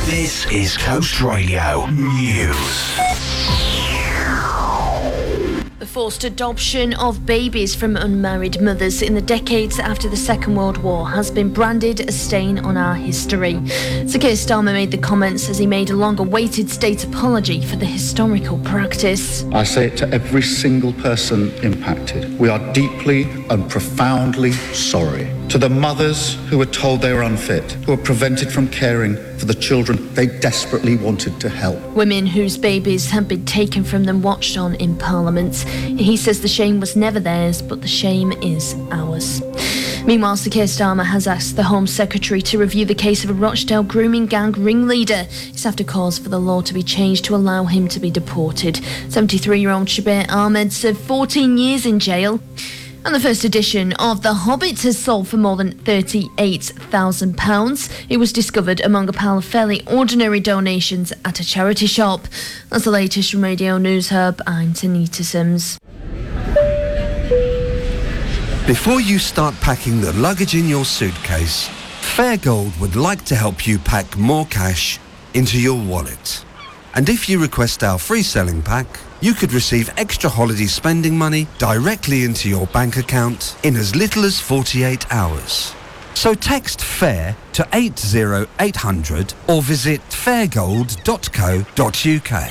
This is Coast Radio News. The forced adoption of babies from unmarried mothers in the decades after the Second World War has been branded a stain on our history. Sir Keir Starmer made the comments as he made a long-awaited state apology for the historical practice. I say it to every single person impacted. We are deeply and profoundly sorry. To the mothers who were told they were unfit, who were prevented from caring for the children they desperately wanted to help. Women whose babies had been taken from them watched on in Parliament. He says the shame was never theirs, but the shame is ours. Meanwhile, Sir Keir Starmer has asked the Home Secretary to review the case of a Rochdale grooming gang ringleader. It's after calls for the law to be changed to allow him to be deported. 73-year-old Shabir Ahmed served 14 years in jail. And the first edition of The Hobbit has sold for more than £38,000. It was discovered among a pile of fairly ordinary donations at a charity shop. That's the latest from Radio News Hub. I'm Tanita Sims. Before you start packing the luggage in your suitcase, Fairgold would like to help you pack more cash into your wallet. And if you request our free selling pack, you could receive extra holiday spending money directly into your bank account in as little as 48 hours. So text FAIR to 80800 or visit fairgold.co.uk.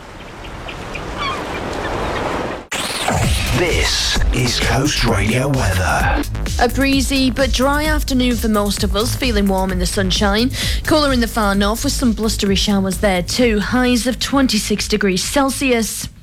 This is Coast Radio weather. A breezy but dry afternoon for most of us, feeling warm in the sunshine. Cooler in the far north with some blustery showers there too. Highs of 26 degrees Celsius.